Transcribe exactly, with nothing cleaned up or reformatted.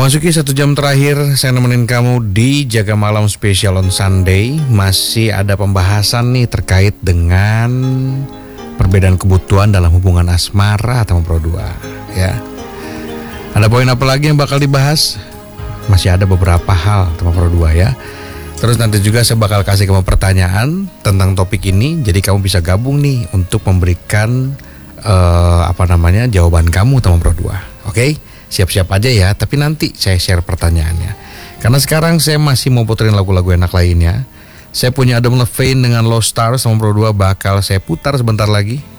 Memasuki satu jam terakhir, saya nemenin kamu di Jaga Malam Special on Sunday. Masih ada pembahasan nih terkait dengan perbedaan kebutuhan dalam hubungan asmara atau berdua, ya. Ada poin apa lagi yang bakal dibahas? Masih ada beberapa hal tentang berdua, ya. Terus nanti juga saya bakal kasih kamu pertanyaan tentang topik ini, jadi kamu bisa gabung nih untuk memberikan uh, apa namanya jawaban kamu tentang berdua, oke? Okay? Siap-siap aja ya, tapi nanti saya share pertanyaannya. Karena sekarang saya masih mau puterin lagu-lagu enak lainnya. Saya punya Adam Levine dengan Lost Stars nomor dua bakal saya putar sebentar lagi.